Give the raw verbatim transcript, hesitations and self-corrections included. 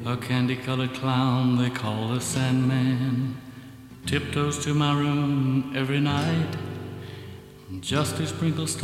A candy-colored clown they call the Sandman tiptoes to my room every night just to sprinkle stars